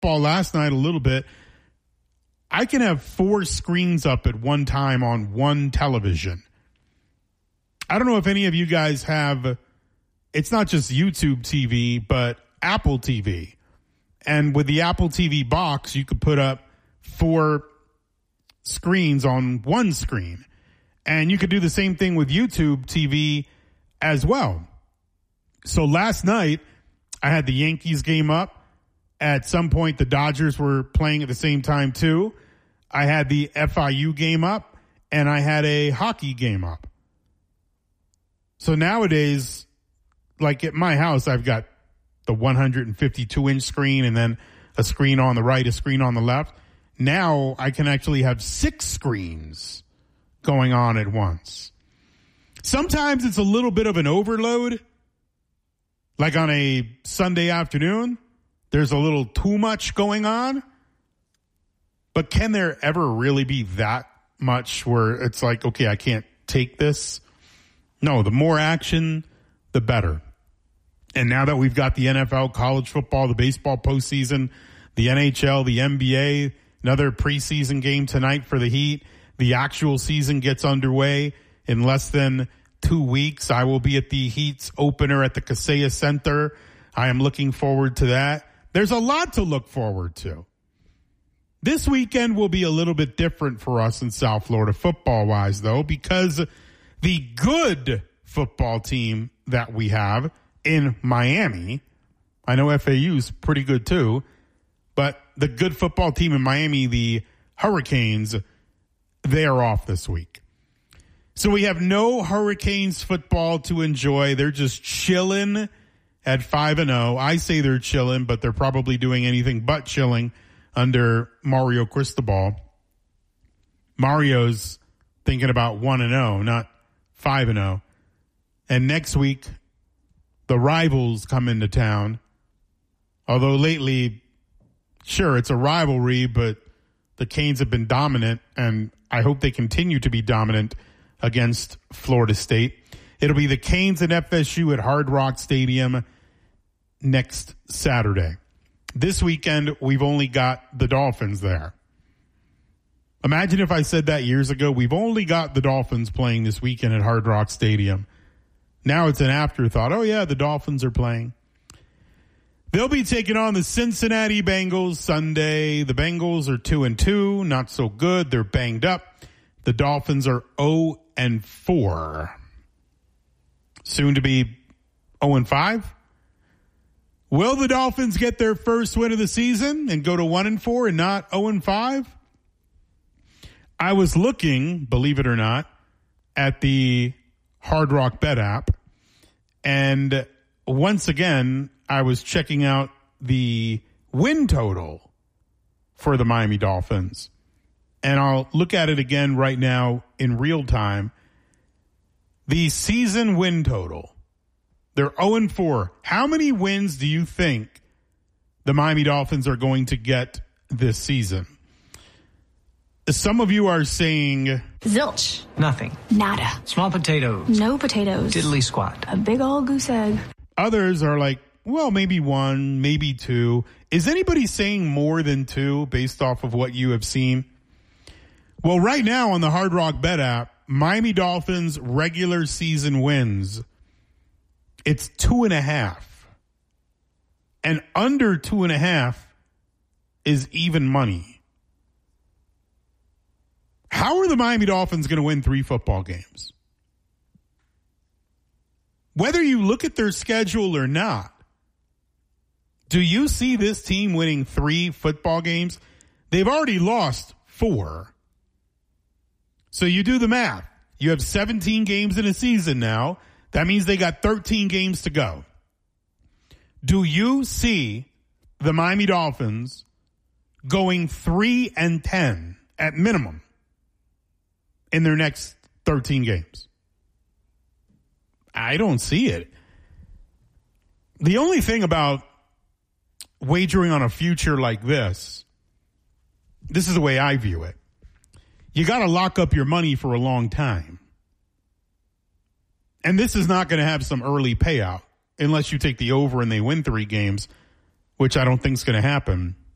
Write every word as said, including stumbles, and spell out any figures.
football last night a little bit. I can have four screens up at one time on one television. I don't know if any of you guys have, it's not just YouTube T V, but Apple T V. And with the Apple T V box, you could put up four screens on one screen. And you could do the same thing with YouTube T V as well. So last night, I had the Yankees game up. At some point, the Dodgers were playing at the same time, too. I had the F I U game up, and I had a hockey game up. So nowadays, like at my house, I've got the one hundred fifty-two inch screen and then a screen on the right, a screen on the left. Now I can actually have six screens going on at once. Sometimes it's a little bit of an overload. Like on a Sunday afternoon, there's a little too much going on. But can there ever really be that much where it's like, okay, I can't take this? No, the more action, the better. And now that we've got the N F L, college football, the baseball postseason, the N H L, the N B A, another preseason game tonight for the Heat, the actual season gets underway in less than two weeks. I will be at the Heat's opener at the Kaseya Center. I am looking forward to that. There's a lot to look forward to. This weekend will be a little bit different for us in South Florida football-wise, though, because the good football team that we have in Miami, I know F A U's pretty good too, but the good football team in Miami, the Hurricanes, they are off this week. So we have no Hurricanes football to enjoy. They're just chilling at five and oh. I say they're chilling, but they're probably doing anything but chilling under Mario Cristobal. Mario's thinking about one and oh, not five and oh. And next week, the rivals come into town. Although lately, sure, it's a rivalry, but the Canes have been dominant, and I hope they continue to be dominant against Florida State. It'll be the Canes and F S U at Hard Rock Stadium next Saturday. This weekend, we've only got the Dolphins there. Imagine if I said that years ago. We've only got the Dolphins playing this weekend at Hard Rock Stadium. Now it's an afterthought. Oh, yeah, the Dolphins are playing. They'll be taking on the Cincinnati Bengals Sunday. The Bengals are two and two, not so good. They're banged up. The Dolphins are oh and four. Soon to be oh and five. Will the Dolphins get their first win of the season and go to one and four and not oh and five? I was looking, believe it or not, at the Hard Rock Bet app, and once again, I was checking out the win total for the Miami Dolphins. And I'll look at it again right now in real time. The season win total. They're oh and four. How many wins do you think the Miami Dolphins are going to get this season? Some of you are saying... Zilch. Nothing. Nada. Small potatoes. No potatoes. Diddly squat. A big old goose egg. Others are like, well, maybe one, maybe two. Is anybody saying more than two based off of what you have seen? Well, right now on the Hard Rock Bet app, Miami Dolphins regular season wins. It's two and a half. And under two and a half is even money. How are the Miami Dolphins going to win three football games? Whether you look at their schedule or not, do you see this team winning three football games? They've already lost four. So you do the math. You have seventeen games in a season now. That means they got thirteen games to go. Do you see the Miami Dolphins going three and ten at minimum in their next thirteen games? I don't see it. The only thing about wagering on a future like this, this is the way I view it. You got to lock up your money for a long time. And this is not going to have some early payout unless you take the over and they win three games, which I don't think is going to happen.